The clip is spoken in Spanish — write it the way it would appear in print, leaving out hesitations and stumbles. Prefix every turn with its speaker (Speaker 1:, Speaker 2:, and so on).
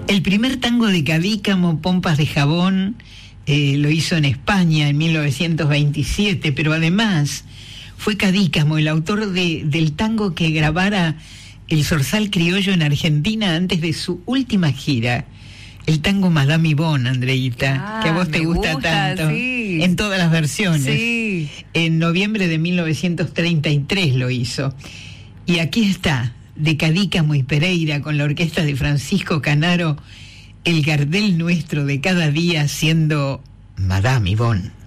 Speaker 1: El primer tango de Cadícamo, Pompas de Jabón, lo hizo en España en 1927, pero además fue Cadícamo el autor del tango que grabara el Zorzal Criollo en Argentina antes de su última gira. El tango Madame Yvonne, Andreita, que a vos te gusta tanto,
Speaker 2: sí.
Speaker 1: En todas las versiones.
Speaker 2: Sí.
Speaker 1: En noviembre de 1933 lo hizo. Y aquí está, de Cadícamo y Pereira, con la orquesta de Francisco Canaro, el Gardel nuestro de cada día siendo Madame Yvonne.